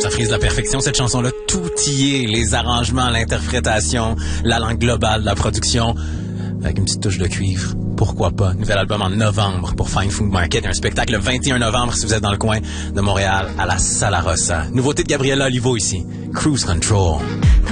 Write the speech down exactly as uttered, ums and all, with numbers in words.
Ça frise la perfection, cette chanson-là. Tout y est. Les arrangements, l'interprétation, la langue globale de la production. Avec une petite touche de cuivre. Pourquoi pas? Nouvel album en novembre pour Fine Food Market. Un spectacle le vingt et un novembre si vous êtes dans le coin de Montréal à la Sala Rossa. Nouveauté de Gabriela Olivo ici. Cruise Control.